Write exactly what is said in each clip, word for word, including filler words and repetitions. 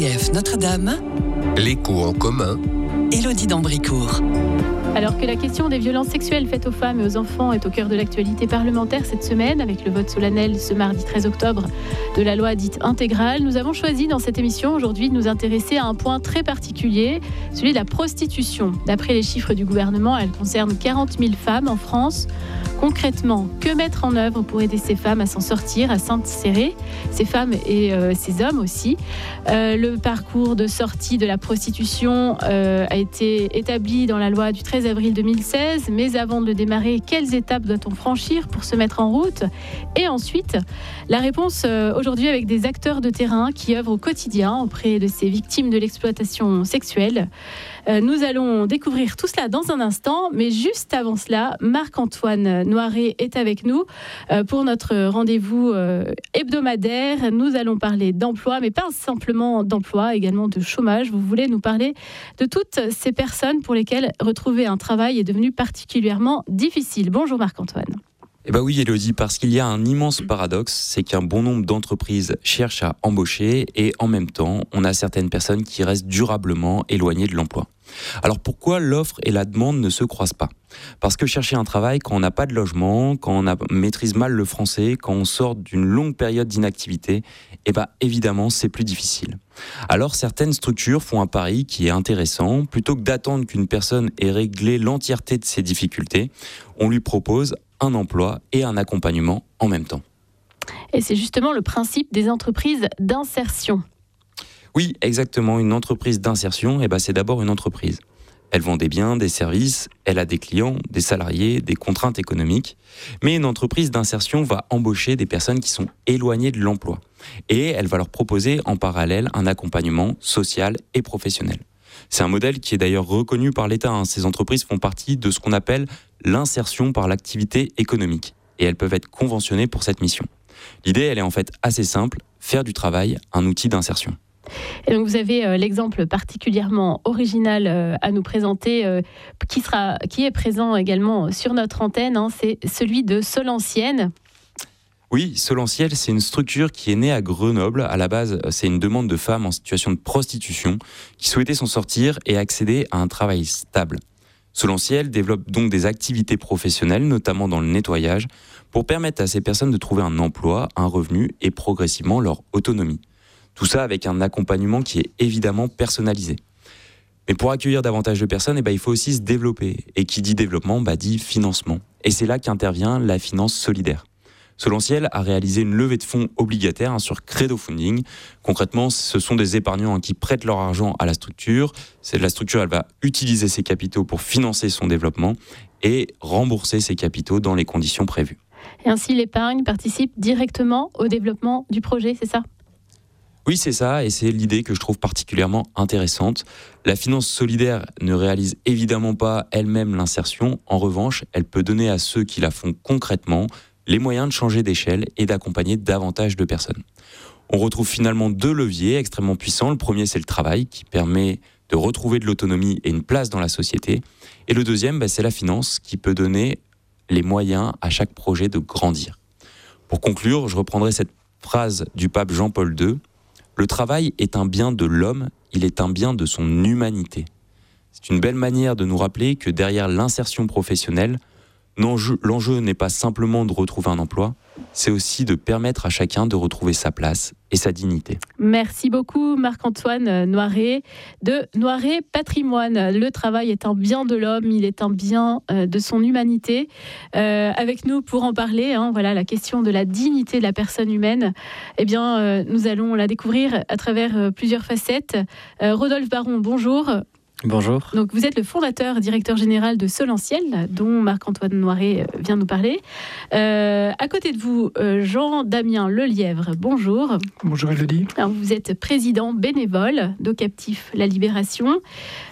C F Notre-Dame, L'écho en commun, Élodie d'Ambricourt. Alors que la question des violences sexuelles faites aux femmes et aux enfants est au cœur de l'actualité parlementaire cette semaine, avec le vote solennel ce mardi treize octobre de la loi dite intégrale, nous avons choisi dans cette émission aujourd'hui de nous intéresser à un point très particulier, celui de la prostitution. D'après les chiffres du gouvernement, elle concerne quarante mille femmes en France. Concrètement, que mettre en œuvre pour aider ces femmes à s'en sortir, à s'insérer, ces femmes et euh, ces hommes aussi. Euh, le parcours de sortie de la prostitution euh, a été établi dans la loi du treize avril deux mille seize, mais avant de le démarrer, quelles étapes doit-on franchir pour se mettre en route ? Et ensuite, la réponse euh, aujourd'hui avec des acteurs de terrain qui œuvrent au quotidien auprès de ces victimes de l'exploitation sexuelle. Euh, nous allons découvrir tout cela dans un instant, mais juste avant cela, Marc-Antoine Noiret est avec nous euh, pour notre rendez-vous euh, hebdomadaire. Nous allons parler d'emploi, mais pas simplement d'emploi, également de chômage. Vous voulez nous parler de toutes ces personnes pour lesquelles retrouver un travail est devenu particulièrement difficile. Bonjour Marc-Antoine. Eh bien oui, Élodie, parce qu'il y a un immense paradoxe, c'est qu'un bon nombre d'entreprises cherchent à embaucher et en même temps, on a certaines personnes qui restent durablement éloignées de l'emploi. Alors pourquoi l'offre et la demande ne se croisent pas ? Parce que chercher un travail quand on n'a pas de logement, quand on a, maîtrise mal le français, quand on sort d'une longue période d'inactivité, eh bien évidemment c'est plus difficile. Alors certaines structures font un pari qui est intéressant. Plutôt que d'attendre qu'une personne ait réglé l'entièreté de ses difficultés, on lui propose un emploi et un accompagnement en même temps. Et c'est justement le principe des entreprises d'insertion. Oui, exactement. Une entreprise d'insertion, eh ben, c'est d'abord une entreprise. Elle vend des biens, des services, elle a des clients, des salariés, des contraintes économiques. Mais une entreprise d'insertion va embaucher des personnes qui sont éloignées de l'emploi. Et elle va leur proposer en parallèle un accompagnement social et professionnel. C'est un modèle qui est d'ailleurs reconnu par l'État. Hein. Ces entreprises font partie de ce qu'on appelle l'insertion par l'activité économique. Et elles peuvent être conventionnées pour cette mission. L'idée, elle est en fait assez simple, faire du travail un outil d'insertion. Et donc vous avez euh, l'exemple particulièrement original euh, à nous présenter, euh, qui, sera, qui est présent également sur notre antenne, hein, c'est celui de Solancienne. Oui, Solancienne, c'est une structure qui est née à Grenoble. À la base, c'est une demande de femmes en situation de prostitution qui souhaitaient s'en sortir et accéder à un travail stable. Solancienne développe donc des activités professionnelles, notamment dans le nettoyage, pour permettre à ces personnes de trouver un emploi, un revenu et progressivement leur autonomie. Tout ça avec un accompagnement qui est évidemment personnalisé. Mais pour accueillir davantage de personnes, eh ben, il faut aussi se développer. Et qui dit développement, bah, dit financement. Et c'est là qu'intervient la finance solidaire. Solancienne a réalisé une levée de fonds obligataire hein, sur Credo Funding. Concrètement, ce sont des épargnants hein, qui prêtent leur argent à la structure. C'est, la structure elle va utiliser ses capitaux pour financer son développement et rembourser ses capitaux dans les conditions prévues. Et ainsi, l'épargne participe directement au développement du projet, c'est ça ? Oui, c'est ça, et c'est l'idée que je trouve particulièrement intéressante. La finance solidaire ne réalise évidemment pas elle-même l'insertion. En revanche, elle peut donner à ceux qui la font concrètement les moyens de changer d'échelle et d'accompagner davantage de personnes. On retrouve finalement deux leviers extrêmement puissants. Le premier, c'est le travail, qui permet de retrouver de l'autonomie et une place dans la société. Et le deuxième, bah, c'est la finance, qui peut donner les moyens à chaque projet de grandir. Pour conclure, je reprendrai cette phrase du pape Jean-Paul deux. Le travail est un bien de l'homme, il est un bien de son humanité. C'est une belle manière de nous rappeler que derrière l'insertion professionnelle, l'enjeu, l'enjeu n'est pas simplement de retrouver un emploi, c'est aussi de permettre à chacun de retrouver sa place et sa dignité. Merci beaucoup Marc-Antoine Noiret de Noiret Patrimoine. Le travail est un bien de l'homme, il est un bien euh, de son humanité. Euh, avec nous pour en parler, hein, voilà la question de la dignité de la personne humaine. Eh bien, euh, nous allons la découvrir à travers euh, plusieurs facettes. Euh, Rodolphe Baron, bonjour. Bonjour. Donc, vous êtes le fondateur, directeur général de Solancienne, dont Marc-Antoine Noiret vient nous parler. Euh, à côté de vous, euh, Jean-Damien Lelièvre, bonjour. Bonjour Élodie. Alors, vous êtes président bénévole d'O-Captif La Libération.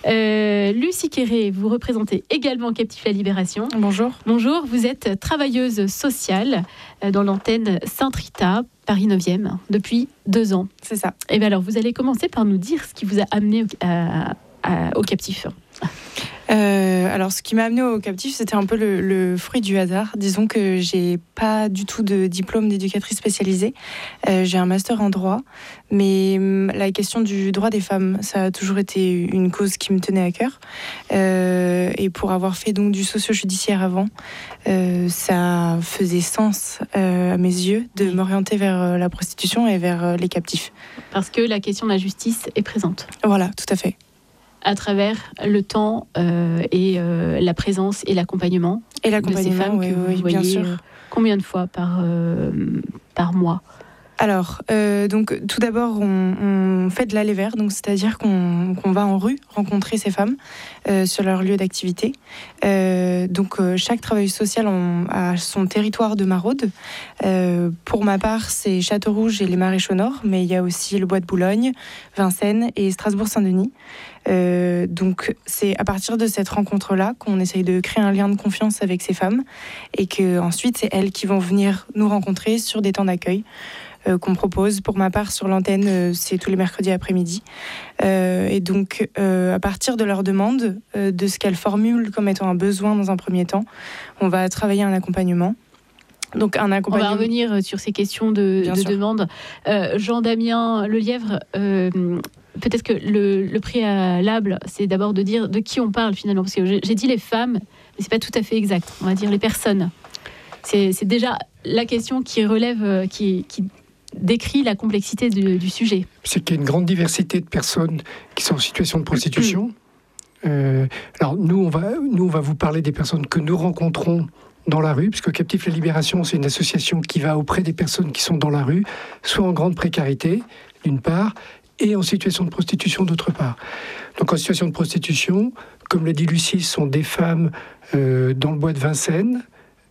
Euh, Lucie Quéré, vous représentez également Captif La Libération. Bonjour. Bonjour, vous êtes travailleuse sociale dans l'antenne Sainte-Rita, Paris neuvième, depuis deux ans. C'est ça. Et bien alors, vous allez commencer par nous dire ce qui vous a amené à... À, au captif. Euh, Euh, alors, ce qui m'a amenée au captif, c'était un peu le, le fruit du hasard. Disons que j'ai pas du tout de diplôme d'éducatrice spécialisée. Euh, j'ai un master en droit, mais hum, la question du droit des femmes, ça a toujours été une cause qui me tenait à cœur. Euh, et pour avoir fait donc du socio-judiciaire avant, euh, ça faisait sens euh, à mes yeux de m'orienter vers euh, la prostitution et vers euh, les captifs. Parce que la question de la justice est présente. Voilà, tout à fait. À travers le temps euh, et euh, la présence et l'accompagnement, et l'accompagnement de ces femmes oui, que vous oui, voyez bien sûr. Euh, combien de fois par, euh, par mois? Alors, euh, donc, tout d'abord, on, on fait de l'aller vers, donc c'est-à-dire qu'on, qu'on va en rue rencontrer ces femmes euh, sur leur lieu d'activité. Euh, donc, euh, chaque travailleuse sociale on, a son territoire de maraude. Euh, pour ma part, c'est Châteaurouge et les Maréchaux Nord, mais il y a aussi le Bois de Boulogne, Vincennes et Strasbourg-Saint-Denis. Euh, donc, c'est à partir de cette rencontre-là qu'on essaye de créer un lien de confiance avec ces femmes et que ensuite, c'est elles qui vont venir nous rencontrer sur des temps d'accueil. Euh, qu'on propose. Pour ma part, sur l'antenne, euh, c'est tous les mercredis après-midi. Euh, et donc, euh, à partir de leur demande, euh, de ce qu'elles formulent comme étant un besoin dans un premier temps, on va travailler un accompagnement. Donc, un accompagnement... On va revenir sur ces questions de, de demande. Euh, Jean-Damien Lelièvre, euh, peut-être que le, le préalable, c'est d'abord de dire de qui on parle finalement. Parce que j'ai, j'ai dit les femmes, mais ce n'est pas tout à fait exact. On va dire les personnes. C'est, c'est déjà la question qui relève, qui... qui décrit la complexité du, du sujet. C'est qu'il y a une grande diversité de personnes qui sont en situation de prostitution. Euh, alors nous on, va, nous, on va vous parler des personnes que nous rencontrons dans la rue, puisque Captif La Libération, c'est une association qui va auprès des personnes qui sont dans la rue, soit en grande précarité, d'une part, et en situation de prostitution, d'autre part. Donc en situation de prostitution, comme l'a dit Lucie, ce sont des femmes euh, dans le bois de Vincennes,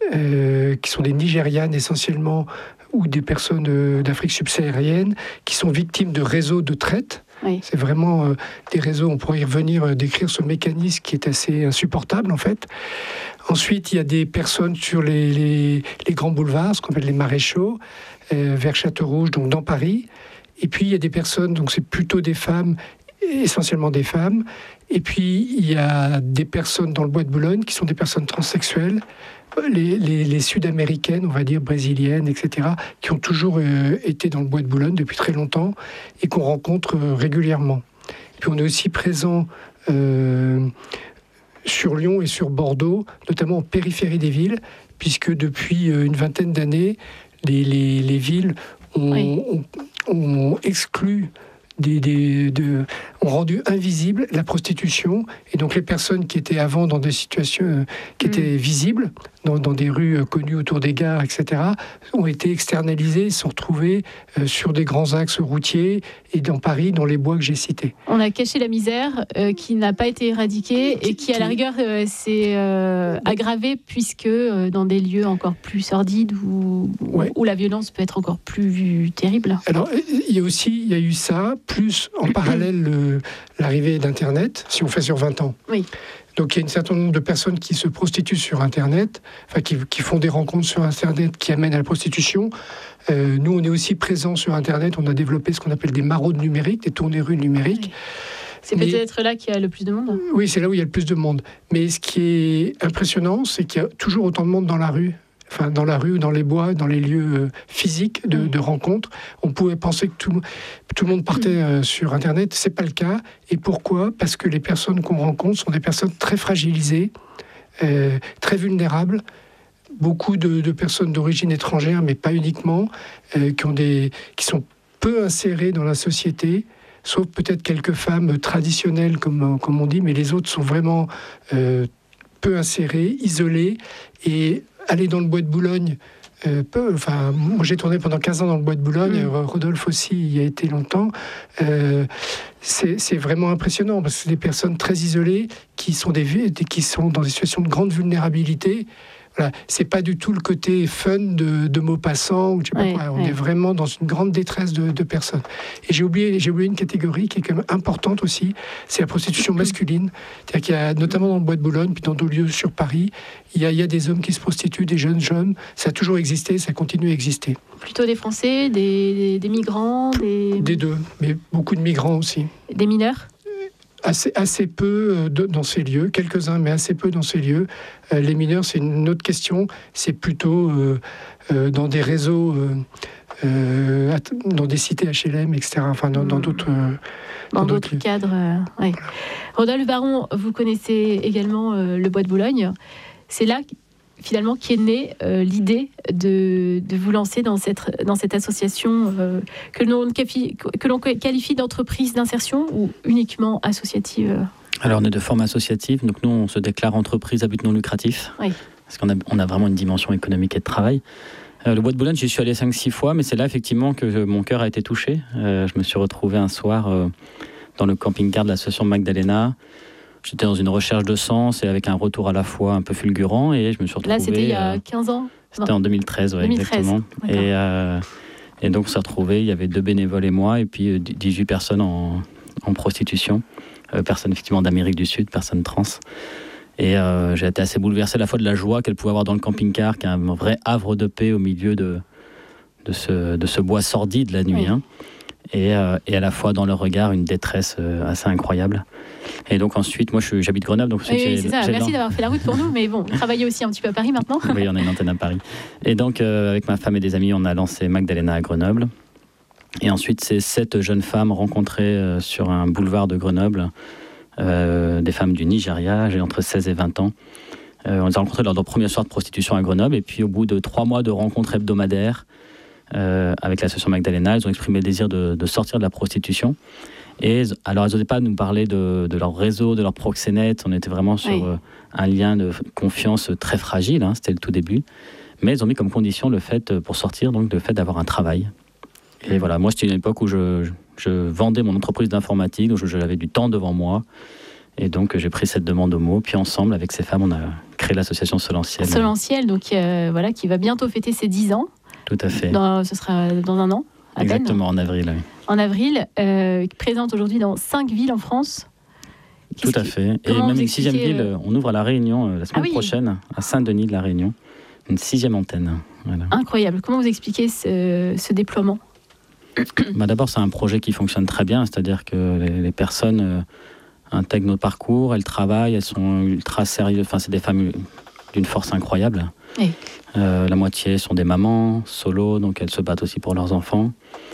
euh, qui sont des Nigérianes essentiellement, ou des personnes euh, d'Afrique subsaharienne qui sont victimes de réseaux de traite. Oui. C'est vraiment euh, des réseaux, on pourrait y revenir, euh, décrire ce mécanisme qui est assez insupportable en fait. Ensuite, il y a des personnes sur les, les, les grands boulevards, ce qu'on appelle les maréchaux, euh, vers Châteaurouge, donc dans Paris. Et puis il y a des personnes, donc c'est plutôt des femmes, essentiellement des femmes. Et puis il y a des personnes dans le Bois de Boulogne qui sont des personnes transsexuelles, les, les, les Sud-américaines, on va dire brésiliennes, et cetera, qui ont toujours euh, été dans le Bois de Boulogne depuis très longtemps et qu'on rencontre euh, régulièrement. Et puis on est aussi présent euh, sur Lyon et sur Bordeaux, notamment en périphérie des villes, puisque depuis euh, une vingtaine d'années, les, les, les villes ont, oui. ont, ont exclu Des, des, de, ont rendu invisible la prostitution, et donc les personnes qui étaient avant dans des situations euh, qui mmh. étaient visibles, dans, dans des rues euh, connues autour des gares, et cetera, ont été externalisées, sont retrouvées euh, sur des grands axes routiers et dans Paris, dans les bois que j'ai cités. On a caché la misère euh, qui n'a pas été éradiquée et qui, à la rigueur, euh, s'est euh, aggravée puisque euh, dans des lieux encore plus sordides où, ouais. où la violence peut être encore plus terrible. Alors, il y a aussi, il y a eu ça, plus en parallèle le, l'arrivée d'Internet, si on fait sur vingt ans. Oui. Donc il y a un certain nombre de personnes qui se prostituent sur Internet, enfin qui, qui font des rencontres sur Internet qui amènent à la prostitution. Euh, nous, on est aussi présents sur Internet, on a développé ce qu'on appelle des maraudes numériques, des tournées-rues numériques. Oui. C'est Mais, peut-être là qu'il y a le plus de monde. Oui, c'est là où il y a le plus de monde. Mais ce qui est impressionnant, c'est qu'il y a toujours autant de monde dans la rue. Enfin, dans la rue ou dans les bois, dans les lieux physiques de, de rencontres. On pouvait penser que tout, tout le monde partait euh, sur Internet. Ce n'est pas le cas. Et pourquoi ? Parce que les personnes qu'on rencontre sont des personnes très fragilisées, euh, très vulnérables. Beaucoup de, de personnes d'origine étrangère, mais pas uniquement, euh, qui, ont des, qui sont peu insérées dans la société, sauf peut-être quelques femmes traditionnelles, comme, comme on dit, mais les autres sont vraiment euh, peu insérées, isolées, et aller dans le Bois de Boulogne, euh, peu, enfin, moi j'ai tourné pendant quinze ans dans le Bois de Boulogne, mmh. Rodolphe aussi y a été longtemps, euh, c'est, c'est vraiment impressionnant, parce que c'est des personnes très isolées, qui sont, des, qui sont dans des situations de grande vulnérabilité. Voilà. C'est pas du tout le côté fun de, de Maupassant, ou je sais pas ouais, quoi. On ouais. est vraiment dans une grande détresse de, de personnes. Et j'ai oublié, j'ai oublié une catégorie qui est quand même importante aussi, c'est la prostitution masculine. C'est-à-dire qu'il y a, notamment dans le Bois de Boulogne, puis dans d'autres lieux sur Paris, il y a, il y a des hommes qui se prostituent, des jeunes hommes. Ça a toujours existé, ça continue à exister. Plutôt des Français, des, des, des migrants, des... Des deux, mais beaucoup de migrants aussi. Des mineurs ? assez, assez peu de, dans ces lieux, quelques-uns, mais assez peu dans ces lieux. Euh, les mineurs, c'est une autre question. C'est plutôt euh, euh, dans des réseaux, euh, euh, dans des cités H L M, et cetera. Enfin, dans, dans d'autres... Euh, dans, dans d'autres, d'autres cadres. Euh, ouais. Rodolphe Baron, vous connaissez également euh, le Bois de Boulogne. C'est là, finalement, qu'est née euh, l'idée de, de vous lancer dans cette, dans cette association euh, que l'on, que l'on qualifie d'entreprise d'insertion ou uniquement associative? Alors, on est de forme associative. Donc, nous, on se déclare entreprise à but non lucratif. Oui. Parce qu'on a, on a vraiment une dimension économique et de travail. Euh, le Bois de Boulogne, j'y suis allé cinq six fois, mais c'est là, effectivement, que mon cœur a été touché. Euh, je me suis retrouvé un soir euh, dans le camping-car de l'association Magdalena. J'étais dans une recherche de sens et avec un retour à la fois un peu fulgurant, et je me suis retrouvé... Là, c'était il y a quinze ans? C'était en deux mille treize, ouais, deux mille treize, exactement. Et, euh, et donc, on s'est retrouvés, il y avait deux bénévoles et moi, et puis dix-huit personnes en, en prostitution. Euh, personnes, effectivement, d'Amérique du Sud, personnes trans. Et euh, j'ai été assez bouleversé à la fois de la joie qu'elle pouvait avoir dans le camping-car, qui est un vrai havre de paix au milieu de, de, ce, de ce bois sordide la nuit. Oui. Hein. Et, euh, et à la fois dans leur regard une détresse euh, assez incroyable. Et donc ensuite, moi je, j'habite Grenoble, donc oui, oui, c'est ça. Merci d'avoir fait la route pour nous, mais bon, travaillez aussi un petit peu à Paris maintenant. Oui, on a une antenne à Paris. Et donc euh, avec ma femme et des amis, on a lancé Magdalena à Grenoble. Et ensuite, c'est sept jeunes femmes rencontrées euh, sur un boulevard de Grenoble, euh, des femmes du Nigeria, âgées entre seize et vingt ans. Euh, on les a rencontrées lors de leur premier soir de prostitution à Grenoble, et puis au bout de trois mois de rencontres hebdomadaires, Euh, avec l'association Magdalena, ils ont exprimé le désir de, de sortir de la prostitution. Et alors, elles n'osaient pas nous parler de, de leur réseau, de leur proxénète. On était vraiment sur oui. euh, un lien de confiance très fragile. Hein, c'était le tout début. Mais ils ont mis comme condition le fait, pour sortir, donc le fait d'avoir un travail. Et mmh. voilà, moi, c'était une époque où je, je, je vendais mon entreprise d'informatique, donc j'avais du temps devant moi. Et donc, j'ai pris cette demande au mot. Puis ensemble, avec ces femmes, on a créé l'association Solentiel. Solentiel, donc euh, voilà, qui va bientôt fêter ses dix ans. Tout à fait. Dans, ce sera dans un an, à Exactement, peine. en avril. Oui. En avril, euh, présente aujourd'hui dans cinq villes en France. Qu'est-ce Tout à fait. Et même une sixième ville, euh... on ouvre à La Réunion euh, la semaine ah oui. prochaine, à Saint-Denis de La Réunion. Une sixième antenne. Voilà. Incroyable. Comment vous expliquez ce, ce déploiement? bah D'abord, c'est un projet qui fonctionne très bien, c'est-à-dire que les, les personnes euh, intègrent notre parcours, elles travaillent, elles sont ultra sérieuses. Enfin, c'est des femmes d'une force incroyable. Oui. Euh, la moitié sont des mamans, solo, donc elles se battent aussi pour leurs enfants.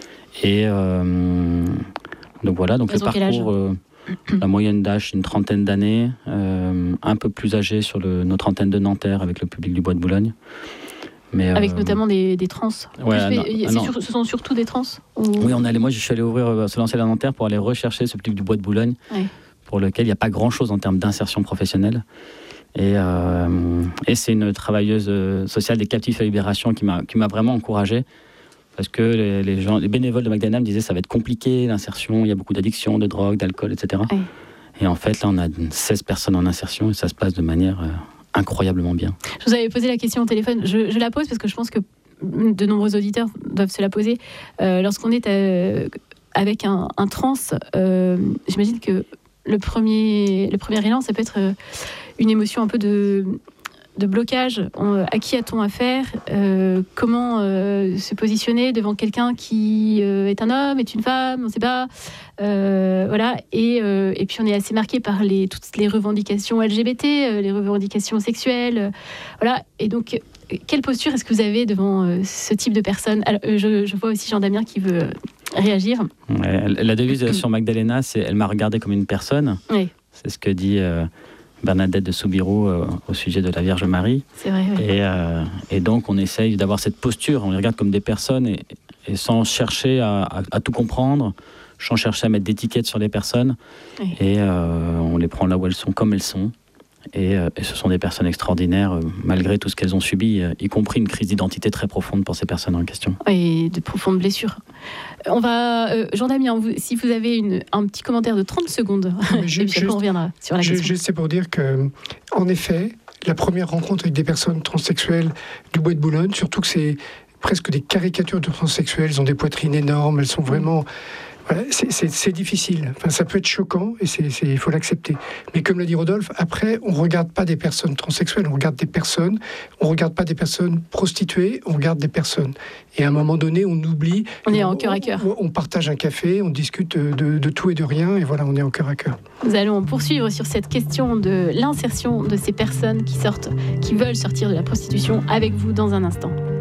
Et euh, donc voilà, donc elles le parcours, euh, la moyenne d'âge, une trentaine d'années, euh, un peu plus âgée sur le, notre antenne de Nanterre avec le public du Bois de Boulogne. Mais, avec euh, notamment des, des trans. Ouais, fais, non, c'est sur, ce sont surtout des trans ou... Oui, on allait, moi je suis allé ouvrir euh, Solentiel à Nanterre pour aller rechercher ce public du Bois de Boulogne, oui. pour lequel il n'y a pas grand-chose en termes d'insertion professionnelle. Et, euh, et c'est une travailleuse sociale des captifs à libération qui m'a, qui m'a vraiment encouragé. Parce que les, les, gens, les bénévoles de Magdalena me disaient que ça va être compliqué, l'insertion, il y a beaucoup d'addictions, de drogue, d'alcool, et cetera. Oui. Et en fait, là, on a seize personnes en insertion et ça se passe de manière euh, incroyablement bien. Je vous avais posé la question au téléphone, je, je la pose parce que je pense que de nombreux auditeurs doivent se la poser. Euh, lorsqu'on est euh, avec un, un trans, euh, j'imagine que le premier, le premier élan, ça peut être... Euh, une émotion un peu de, de blocage. On, à qui a-t-on affaire? euh, Comment euh, se positionner devant quelqu'un qui euh, est un homme, est une femme, on ne sait pas. Euh, voilà. Et, euh, et puis on est assez marqué par les, toutes les revendications L G B T, euh, les revendications sexuelles. Euh, voilà. Et donc, quelle posture est-ce que vous avez devant euh, ce type de personnes? Alors, euh, je, je vois aussi Jean-Damien qui veut réagir. Ouais, la devise sur Magdalena, c'est « Elle m'a regardé comme une personne oui. ». C'est ce que dit... Euh, Bernadette de Soubirous euh, au sujet de la Vierge Marie. C'est vrai, oui. Et, euh, et donc, on essaye d'avoir cette posture. On les regarde comme des personnes et, et sans chercher à, à, à tout comprendre, sans chercher à mettre d'étiquettes sur les personnes. Oui. Et euh, on les prend là où elles sont, comme elles sont. Et, euh, et ce sont des personnes extraordinaires, euh, malgré tout ce qu'elles ont subi, euh, y compris une crise d'identité très profonde pour ces personnes en question. Et de profondes blessures. On va, euh, Jean-Damien, vous, si vous avez une, un petit commentaire de trente secondes, je, et puis après on reviendra sur la je, question. Juste pour dire que, en effet, la première rencontre avec des personnes transsexuelles du Bois de Boulogne, surtout que c'est presque des caricatures de transsexuels, elles ont des poitrines énormes, elles sont vraiment Voilà, c'est, c'est, c'est difficile. Enfin, ça peut être choquant et c'est, c'est, il faut l'accepter. Mais comme l'a dit Rodolphe, après, on ne regarde pas des personnes transsexuelles, on regarde des personnes. On ne regarde pas des personnes prostituées, on regarde des personnes. Et à un moment donné, on oublie. On est en cœur à cœur. On, on partage un café, on discute de, de tout et de rien, et voilà, on est en cœur à cœur. Nous allons poursuivre sur cette question de l'insertion de ces personnes qui sortent, qui veulent sortir de la prostitution avec vous dans un instant.